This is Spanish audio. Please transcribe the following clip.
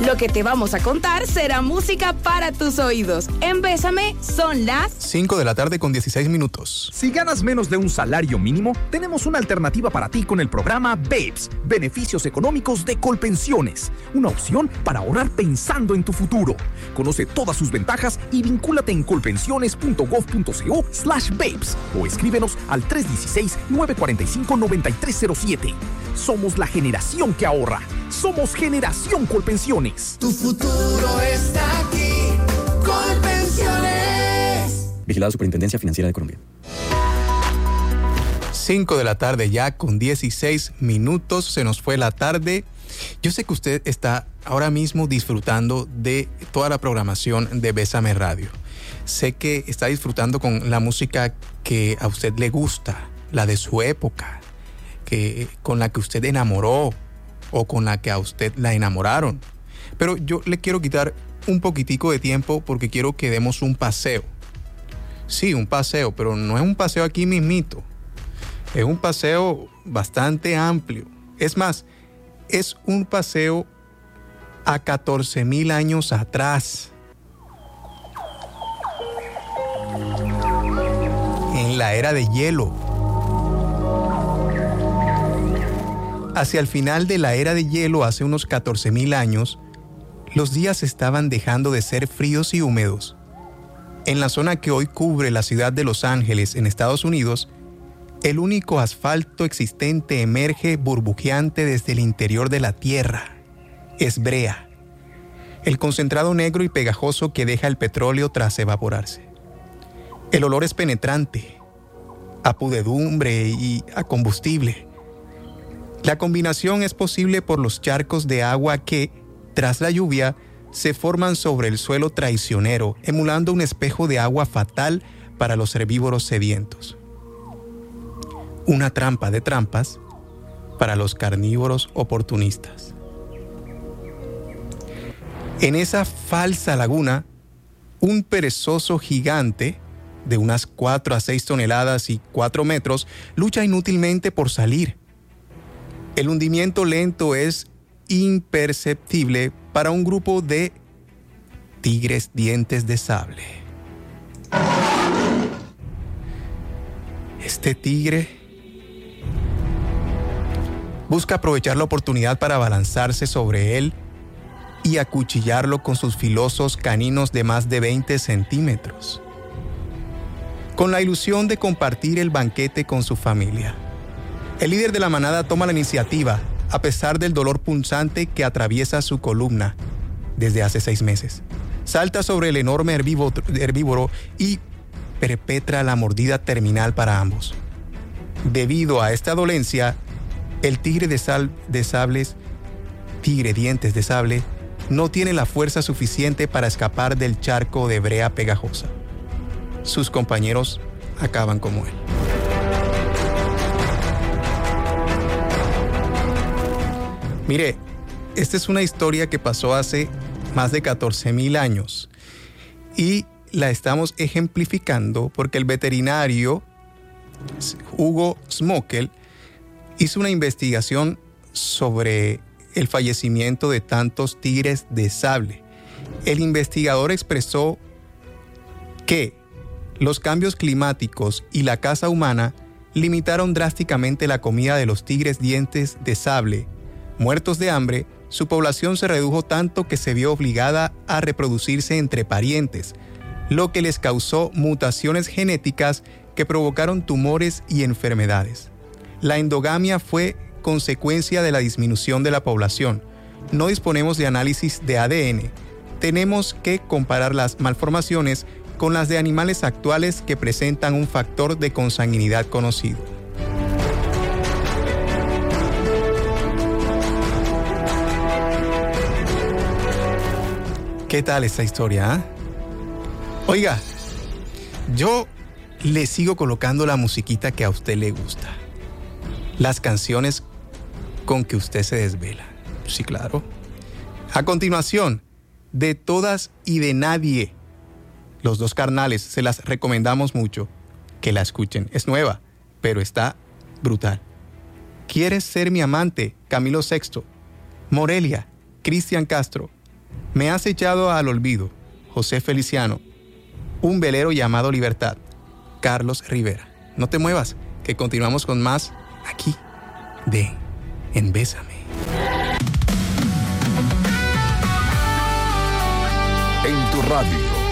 Lo que te vamos a contar será música para tus oídos. En Bésame son las 5 de la tarde con 16 minutos. Si ganas menos de un salario mínimo, tenemos una alternativa para ti con el programa BEPS, Beneficios Económicos de Colpensiones. Una opción para ahorrar pensando en tu futuro. Conoce todas sus ventajas y vincúlate en colpensiones.gov.co/BEPS o escríbenos al 316-945-9307. Somos la generación que ahorra. Somos Generación Colpensiones. Tu futuro está aquí. Colpensiones. Vigilado Superintendencia Financiera de Colombia. 5 de la tarde ya con 16 minutos. Se nos fue la tarde. Yo sé que usted está ahora mismo disfrutando de toda la programación de Bésame Radio. Sé que está disfrutando con la música que a usted le gusta, la de su época, con la que usted enamoró o con la que a usted la enamoraron. Pero yo le quiero quitar un poquitico de tiempo porque quiero que demos un paseo. Sí, un paseo, pero no es un paseo aquí mismito. Es un paseo bastante amplio. Es más, es un paseo a 14,000 años atrás. En la era de hielo. Hacia el final de la era de hielo, hace unos 14,000 años, los días estaban dejando de ser fríos y húmedos. En la zona que hoy cubre la ciudad de Los Ángeles, en Estados Unidos, el único asfalto existente emerge burbujeante desde el interior de la tierra. Es brea, el concentrado negro y pegajoso que deja el petróleo tras evaporarse. El olor es penetrante, a pudredumbre y a combustible. La combinación es posible por los charcos de agua que, tras la lluvia, se forman sobre el suelo traicionero, emulando un espejo de agua fatal para los herbívoros sedientos. Una trampa de trampas para los carnívoros oportunistas. En esa falsa laguna, un perezoso gigante de unas 4 a 6 toneladas y 4 metros lucha inútilmente por salir. El hundimiento lento es imperceptible para un grupo de tigres dientes de sable. Este tigre busca aprovechar la oportunidad para abalanzarse sobre él y acuchillarlo con sus filosos caninos de más de 20 centímetros, con la ilusión de compartir el banquete con su familia. El líder de la manada toma la iniciativa, a pesar del dolor punzante que atraviesa su columna desde hace 6 meses. Salta sobre el enorme herbívoro y perpetra la mordida terminal para ambos. Debido a esta dolencia, el tigre dientes de sable, no tiene la fuerza suficiente para escapar del charco de brea pegajosa. Sus compañeros acaban como él. Mire, esta es una historia que pasó hace más de 14,000 años y la estamos ejemplificando porque el veterinario Hugo Smokell hizo una investigación sobre el fallecimiento de tantos tigres de sable. El investigador expresó que los cambios climáticos y la caza humana limitaron drásticamente la comida de los tigres dientes de sable. Muertos de hambre, su población se redujo tanto que se vio obligada a reproducirse entre parientes, lo que les causó mutaciones genéticas que provocaron tumores y enfermedades. La endogamia fue consecuencia de la disminución de la población. No disponemos de análisis de ADN. Tenemos que comparar las malformaciones con las de animales actuales que presentan un factor de consanguinidad conocido. ¿Qué tal esta historia? Oiga, yo le sigo colocando la musiquita que a usted le gusta. Las canciones con que usted se desvela. Sí, claro. A continuación, De Todas y de Nadie. Los Dos Carnales, se las recomendamos mucho que la escuchen. Es nueva, pero está brutal. ¿Quieres ser mi amante? Camilo VI. Morelia, Cristian Castro. Me has echado al olvido, José Feliciano. Un velero llamado Libertad, Carlos Rivera. No te muevas, que continuamos con más aquí de En Bésame. En tu radio.